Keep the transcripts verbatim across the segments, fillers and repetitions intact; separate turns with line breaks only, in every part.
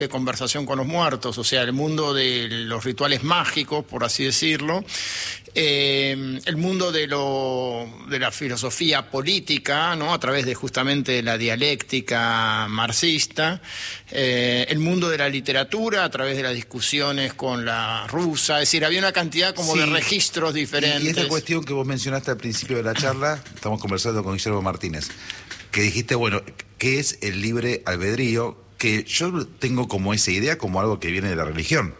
de conversación con los muertos, o sea, el mundo de los rituales mágicos, por así decirlo, eh, el mundo de, lo, de la filosofía política, ¿no? A través de justamente la dialéctica marxista, eh, el mundo de la literatura, a través de las discusiones con la rusa, es decir, había una cantidad como sí, de registros diferentes.
Y, y esta cuestión que vos mencionaste al principio de la charla, estamos conversando con Guillermo Martínez, que dijiste, bueno, ¿qué es el libre albedrío? Que yo tengo como esa idea como algo que viene de la religión.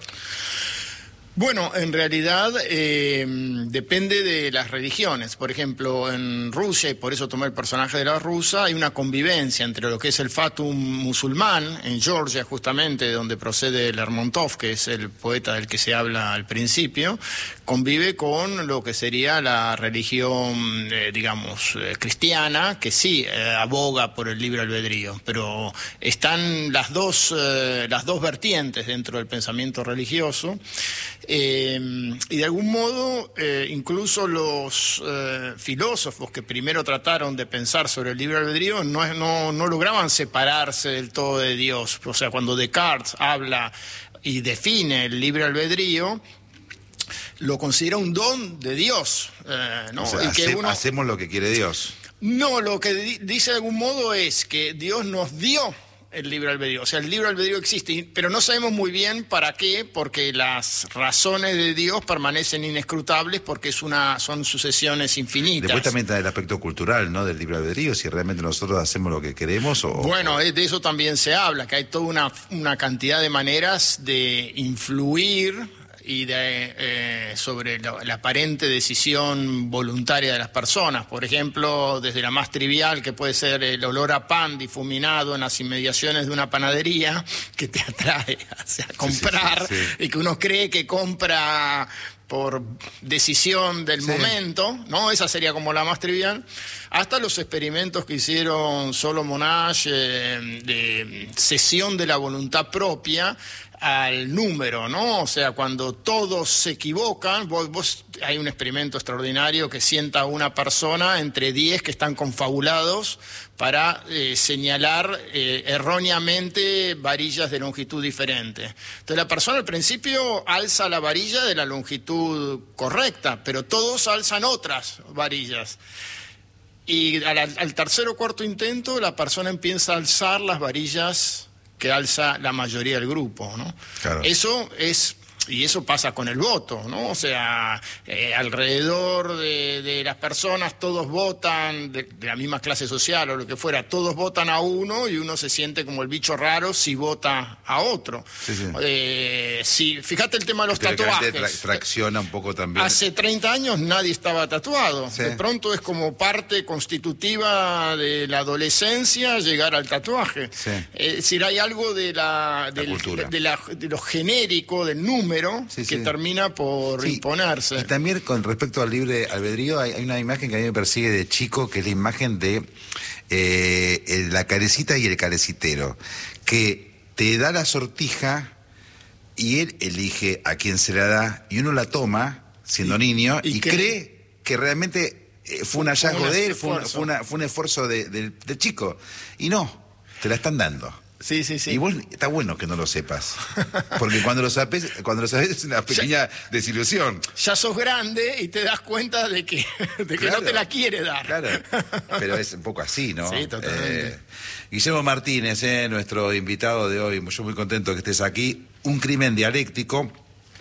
Bueno, en realidad eh, depende de las religiones. Por ejemplo, en Rusia, y por eso tomé el personaje de la rusa, hay una convivencia entre lo que es el fatum musulmán, en Georgia justamente, de donde procede Lermontov, que es el poeta del que se habla al principio, convive con lo que sería la religión, eh, digamos, eh, cristiana, que sí eh, aboga por el libre albedrío, pero están las dos, eh, las dos vertientes dentro del pensamiento religioso. Eh, y de algún modo, eh, incluso los eh, filósofos que primero trataron de pensar sobre el libre albedrío no, no, no lograban separarse del todo de Dios. O sea, cuando Descartes habla y define el libre albedrío, lo considera un don de Dios, eh, ¿no?
O sea,
y que
hace,
uno...
hacemos lo que quiere Dios.
No, lo que di dice de algún modo es que Dios nos dio el libre albedrío. O sea, el libre albedrío existe, pero no sabemos muy bien para qué, porque las razones de Dios permanecen inescrutables, porque es una, son sucesiones infinitas.
Después también está el aspecto cultural, ¿no?, del libre albedrío, si realmente nosotros hacemos lo que queremos o...
Bueno,
o...
de eso también se habla, que hay toda una, una cantidad de maneras de influir y de, eh, sobre la, la aparente decisión voluntaria de las personas. Por ejemplo, desde la más trivial, que puede ser el olor a pan difuminado en las inmediaciones de una panadería, que te atrae hacia comprar, sí, sí, sí, sí. Y que uno cree que compra por decisión del sí. momento, ¿no? Esa sería como la más trivial, hasta los experimentos que hicieron Solomon Asch eh, de cesión de la voluntad propia al número, ¿no? O sea, cuando todos se equivocan, vos, vos hay un experimento extraordinario que sienta a una persona entre diez que están confabulados para eh, señalar eh, erróneamente varillas de longitud diferente. Entonces la persona al principio alza la varilla de la longitud correcta, pero todos alzan otras varillas. Y al, al tercer o cuarto intento la persona empieza a alzar las varillas que alza la mayoría del grupo, ¿no? Claro. Eso es, y eso pasa con el voto, ¿no? O sea, eh, alrededor de, de las personas todos votan, de, de la misma clase social o lo que fuera, todos votan a uno y uno se siente como el bicho raro si vota a otro. Sí, sí. Eh, si, fíjate el tema de los tatuajes.
Tra tracciona un poco también.
Hace treinta años nadie estaba tatuado. Sí. De pronto es como parte constitutiva de la adolescencia llegar al tatuaje. Sí. Es decir, hay algo de, la,
la
del,
cultura.
de, la, de lo genérico, del número, sí, que sí. termina por sí. imponerse.
Y también con respecto al libre albedrío, hay, hay una imagen que a mí me persigue de chico, que es la imagen de eh, la carecita y el carecitero, que te da la sortija y él elige a quién se la da, y uno la toma, siendo y, niño, y, y cree que realmente fue un hallazgo de él, fue un, fue, una, fue un esfuerzo de, de, del chico. Y no, te la están dando.
Sí, sí, sí.
Y vos, está bueno que no lo sepas, porque cuando lo sabes, cuando lo sabes es una pequeña ya, desilusión.
Ya sos grande y te das cuenta de que, de que claro, no te la quiere dar.
Claro, pero es un poco así, ¿no?
Sí, totalmente.
Eh, Guillermo Martínez, eh, nuestro invitado de hoy, yo muy contento que estés aquí. Un crimen dialéctico.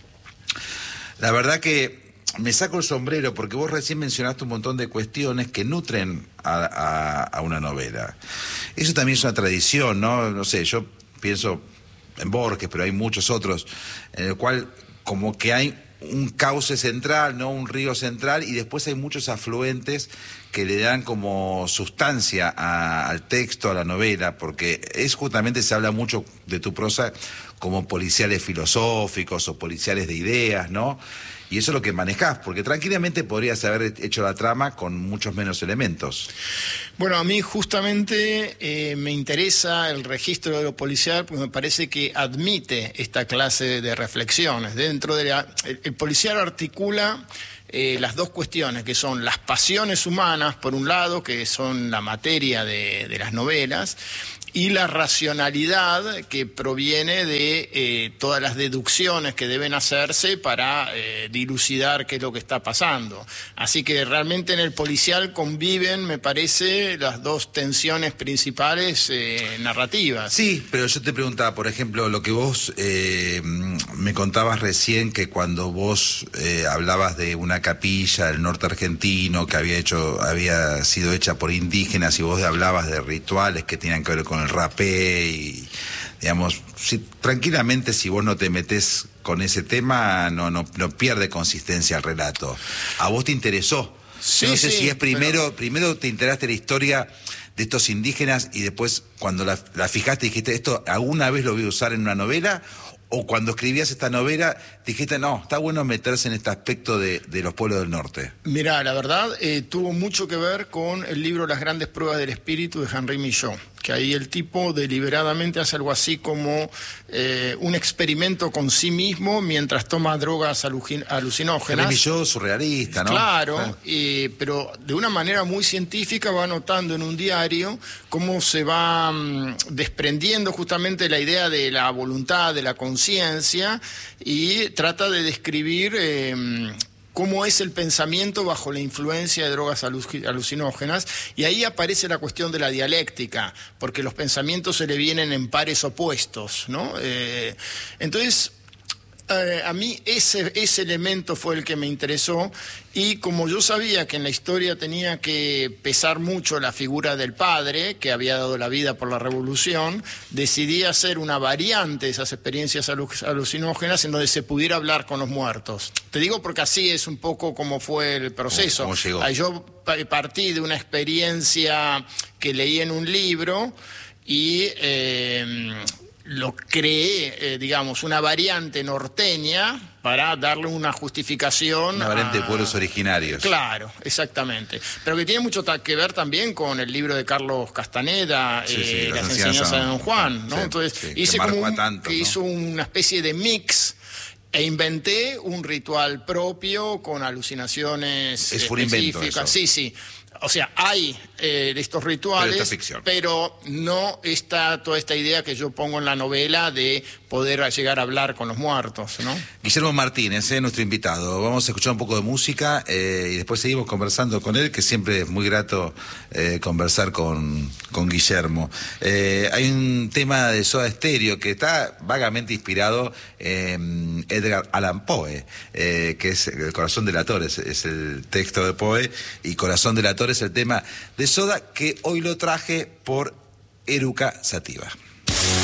La verdad que me saco el sombrero porque vos recién mencionaste un montón de cuestiones que nutren a, a, a una novela. Eso también es una tradición, ¿no? No sé, yo pienso en Borges, pero hay muchos otros, en el cual como que hay un cauce central, ¿no? Un río central, y después hay muchos afluentes que le dan como sustancia a, al texto, a la novela, porque es justamente, se habla mucho de tu prosa como policiales filosóficos o policiales de ideas, ¿no? Y eso es lo que manejás, porque tranquilamente podrías haber hecho la trama con muchos menos elementos.
Bueno, a mí justamente eh, me interesa el registro de lo policial porque me parece que admite esta clase de reflexiones. Dentro de la, el, el policial articula eh, las dos cuestiones, que son las pasiones humanas, por un lado, que son la materia de, de las novelas, y la racionalidad que proviene de eh, todas las deducciones que deben hacerse para eh, dilucidar qué es lo que está pasando. Así que realmente en el policial conviven, me parece, las dos tensiones principales eh, narrativas.
Sí, pero yo te preguntaba, por ejemplo, lo que vos eh, me contabas recién, que cuando vos eh, hablabas de una capilla del norte argentino que había hecho, había sido hecha por indígenas, y vos hablabas de rituales que tenían que ver con el rapé y, digamos, si, tranquilamente, si vos no te metés con ese tema, no, no, no pierde consistencia el relato. ¿A vos te interesó?
Sí,
no sé
sí,
si es primero,
pero...
primero te enteraste de la historia de estos indígenas y después cuando la, la fijaste dijiste, ¿esto alguna vez lo voy a usar en una novela? ¿O cuando escribías esta novela dijiste, no, está bueno meterse en este aspecto de, de los pueblos del norte?
Mirá, la verdad, eh, tuvo mucho que ver con el libro Las grandes pruebas del espíritu de Henri Millot, que ahí el tipo deliberadamente hace algo así como eh, un experimento con sí mismo mientras toma drogas alucinógenas.
Henri Millot, surrealista, ¿no?
Claro,
Ah.
eh, pero de una manera muy científica va anotando en un diario cómo se va mm, desprendiendo justamente la idea de la voluntad, de la conciencia, y trata de describir eh, cómo es el pensamiento bajo la influencia de drogas alucinógenas, y ahí aparece la cuestión de la dialéctica, porque los pensamientos se le vienen en pares opuestos, ¿no? Eh, entonces... Eh, a mí ese, ese elemento fue el que me interesó, y como yo sabía que en la historia tenía que pesar mucho la figura del padre, que había dado la vida por la revolución, decidí hacer una variante de esas experiencias alucinógenas en donde se pudiera hablar con los muertos. Te digo porque así es un poco como fue el proceso.
¿Cómo, cómo llegó?
Ahí yo partí de una experiencia que leí en un libro y... Eh, lo creé, eh, digamos, una variante norteña para darle una justificación.
Una variante
a...
de pueblos originarios.
Claro, exactamente. Pero que tiene mucho que ver también con el libro de Carlos Castaneda,
sí,
eh,
sí,
Las
las
enseñanzas de Don Juan, ¿no?
Sí,
Entonces,
sí,
hice
que
como un,
tanto,
que
¿no?
hizo una especie de mix e inventé un ritual propio con alucinaciones
Es un invento
específicas.
eso.
Sí, sí. O sea, hay eh, estos rituales,
Pero esta ficción.
pero no está toda esta idea que yo pongo en la novela de poder llegar a hablar con los muertos, ¿no?
Guillermo Martínez, eh, nuestro invitado. Vamos a escuchar un poco de música eh, y después seguimos conversando con él, que siempre es muy grato eh, conversar con, con Guillermo. Eh, hay un tema de Soda Stereo que está vagamente inspirado en Edgar Allan Poe, eh, que es El corazón delator, es, es el texto de Poe, y Corazón delator es el tema de Soda, que hoy lo traje por Eruca Sativa.